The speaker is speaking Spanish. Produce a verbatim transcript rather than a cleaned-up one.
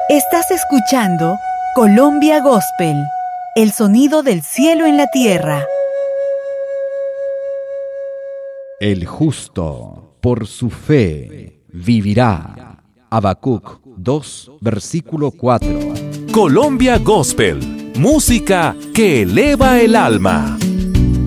Estás escuchando Colombia Gospel, el sonido del cielo en la tierra. El justo por su fe vivirá. Habacuc dos, versículo cuatro. Colombia Gospel, música que eleva el alma.